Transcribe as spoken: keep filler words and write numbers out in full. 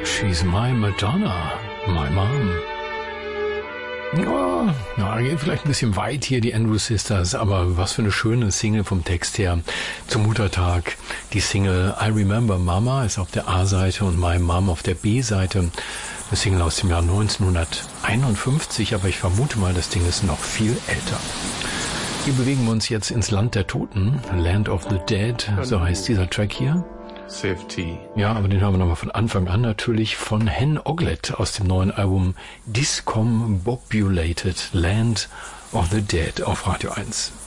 She's my Madonna, my mom. Ja, ja, geht vielleicht ein bisschen weit hier, die Andrews Sisters, aber was für eine schöne Single vom Text her. Zum Muttertag, die Single I Remember Mama ist auf der A-Seite und My Mom auf der B-Seite. Eine Single aus dem Jahr neunzehnhunderteinundfünfzig, aber ich vermute mal, das Ding ist noch viel älter. Hier bewegen wir uns jetzt ins Land der Toten, Land of the Dead, so heißt dieser Track hier. Safety. Ja, aber den haben wir nochmal von Anfang an natürlich von Hen Oglet aus dem neuen Album Discombobulated Land of the Dead auf Radio eins.